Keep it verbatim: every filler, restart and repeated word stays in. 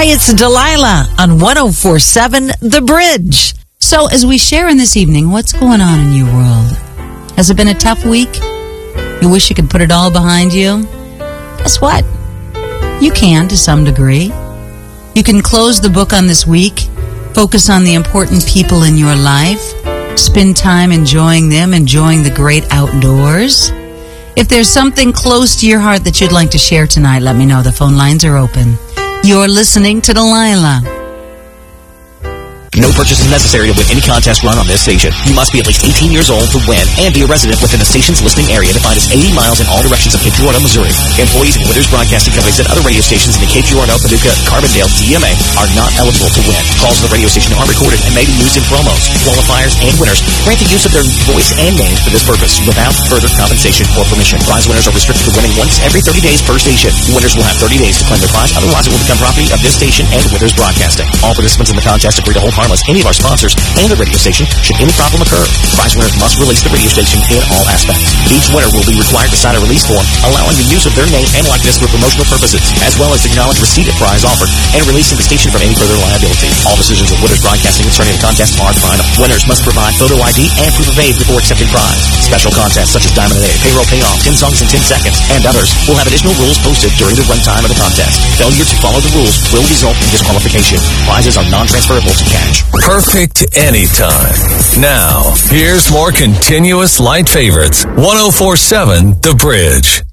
Hi, it's Delilah on one oh four point seven The Bridge. So, as we share in this evening, what's going on in your world? Has it been a tough week? You wish you could put it all behind you? Guess what? You can, to some degree. You can close the book on this week, focus on the important people in your life, spend time enjoying them, enjoying the great outdoors. If there's something close to your heart that you'd like to share tonight, let me know. The phone lines are open. You're listening to Delilah. No purchase is necessary to win any contest run on this station. You must be at least eighteen years old to win and be a resident within the station's listing area defined as eighty miles in all directions of Cape Girardeau, Missouri. Employees of Winters Broadcasting Companies and other radio stations in the Cape Girardeau, Paducah, Carbondale, D M A are not eligible to win. Calls to the radio station are recorded and may be used in promos, qualifiers, and winners. Grant the use of their voice and name for this purpose without further compensation or permission. Prize winners are restricted to winning once every thirty days per station. Winners will have thirty days to claim their prize, otherwise it will become property of this station and Winters Broadcasting. All participants in the contest agree to hold harmless any of our sponsors and the radio station should any problem occur. Prize winners must release the radio station in all aspects. Each winner will be required to sign a release form allowing the use of their name and likeness for promotional purposes, as well as acknowledge receipt of prize offered and releasing the station from any further liability. All decisions of Winters Broadcasting concerning the contest are final. Winners must provide photo I D and proof of age before accepting prize. Special contests such as Diamond a Day, Payroll Payoff, ten songs in ten seconds, and others will have additional rules posted during the runtime of the contest. Failure to follow the rules will result in disqualification. Prizes are non-transferable to cash. Perfect anytime. Now, here's more continuous light favorites. one oh four point seven The Bridge.